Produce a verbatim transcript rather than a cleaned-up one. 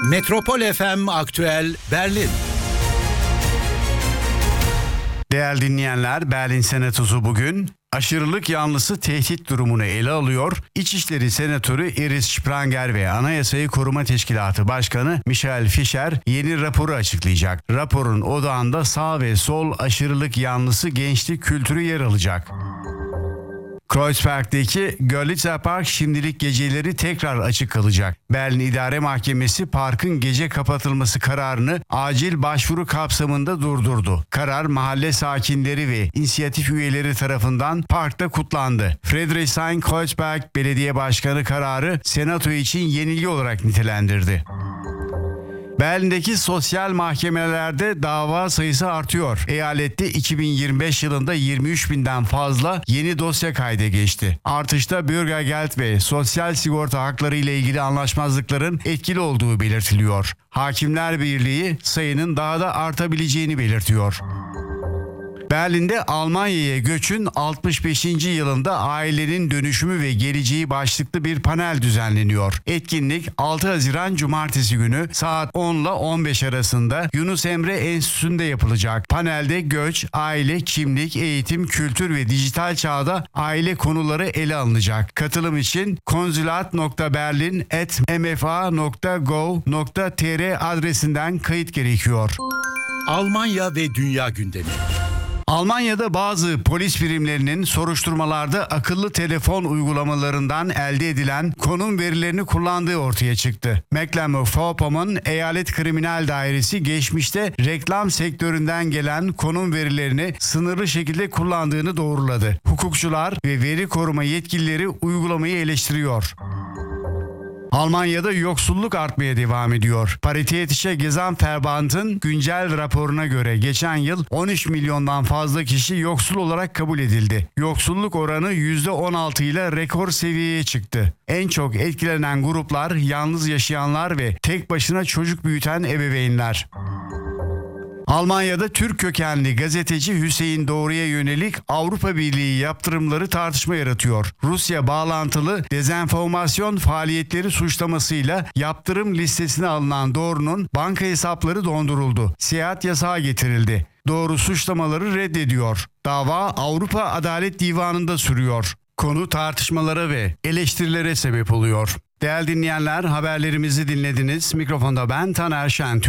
Metropol F M Aktüel Berlin. Değerli dinleyenler, Berlin Senatosu bugün aşırılık yanlısı tehdit durumunu ele alıyor. İçişleri Senatörü Iris Spranger ve Anayasayı Koruma Teşkilatı Başkanı Michael Fischer yeni raporu açıklayacak. Raporun odağında sağ ve sol aşırılık yanlısı gençlik kültürü yer alacak. Kreuzberg'deki Görlitzer Park şimdilik geceleri tekrar açık kalacak. Berlin İdare Mahkemesi parkın gece kapatılması kararını acil başvuru kapsamında durdurdu. Karar mahalle sakinleri ve inisiyatif üyeleri tarafından parkta kutlandı. Friedrichshain-Kreuzberg Belediye Başkanı kararı Senato için yenilgi olarak nitelendirdi. Berlin'deki sosyal mahkemelerde dava sayısı artıyor. Eyalette iki bin yirmi beş yılında yirmi üç binden fazla yeni dosya kayda geçti. Artışta Bürgergeld ve sosyal sigorta hakları ile ilgili anlaşmazlıkların etkili olduğu belirtiliyor. Hakimler Birliği sayının daha da artabileceğini belirtiyor. Berlin'de Almanya'ya göçün altmış beşinci yılında ailenin dönüşümü ve geleceği başlıklı bir panel düzenleniyor. Etkinlik altı Haziran Cumartesi günü saat on ile on beş arasında Yunus Emre Enstitüsü'nde yapılacak. Panelde göç, aile, kimlik, eğitim, kültür ve dijital çağda aile konuları ele alınacak. Katılım için konsulat nokta berlin at m f a nokta gov nokta t r adresinden kayıt gerekiyor. Almanya ve dünya gündemi. Almanya'da bazı polis birimlerinin soruşturmalarda akıllı telefon uygulamalarından elde edilen konum verilerini kullandığı ortaya çıktı. Mecklenburg-Vorpommern Eyalet Kriminal Dairesi geçmişte reklam sektöründen gelen konum verilerini sınırlı şekilde kullandığını doğruladı. Hukukçular ve veri koruma yetkilileri uygulamayı eleştiriyor. Almanya'da yoksulluk artmaya devam ediyor. Paritätische Gesamtverband'ın güncel raporuna göre geçen yıl on üç milyondan fazla kişi yoksul olarak kabul edildi. Yoksulluk oranı yüzde on altı ile rekor seviyeye çıktı. En çok etkilenen gruplar yalnız yaşayanlar ve tek başına çocuk büyüten ebeveynler. Almanya'da Türk kökenli gazeteci Hüseyin Doğru'ya yönelik Avrupa Birliği yaptırımları tartışma yaratıyor. Rusya bağlantılı dezenformasyon faaliyetleri suçlamasıyla yaptırım listesine alınan Doğru'nun banka hesapları donduruldu. Seyahat yasağı getirildi. Doğru suçlamaları reddediyor. Dava Avrupa Adalet Divanı'nda sürüyor. Konu tartışmalara ve eleştirilere sebep oluyor. Değerli dinleyenler, haberlerimizi dinlediniz. Mikrofonda ben Taner Şentürk.